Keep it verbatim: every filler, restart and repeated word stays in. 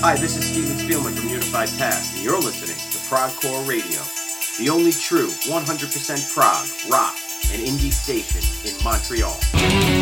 Hi, this is Steven Spielman from Unified Past, and you're listening to Progcore Radio, the only true one hundred percent prog, rock, and indie station in Montreal.